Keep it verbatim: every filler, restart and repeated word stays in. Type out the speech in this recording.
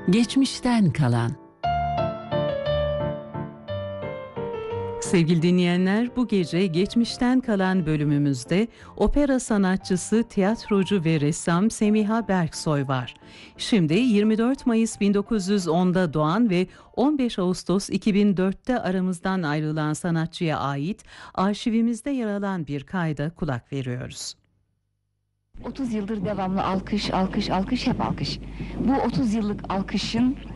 Geçmişten kalan. Sevgili dinleyenler, bu gece geçmişten kalan bölümümüzde opera sanatçısı, tiyatrocu ve ressam Semiha Berksoy var. Şimdi yirmi dört Mayıs bin dokuz yüz onda doğan ve on beş Ağustos iki bin dörtte aramızdan ayrılan sanatçıya ait arşivimizde yer alan bir kayda kulak veriyoruz. otuz yıldır devamlı alkış, alkış, alkış, hep alkış. Bu otuz yıllık alkışın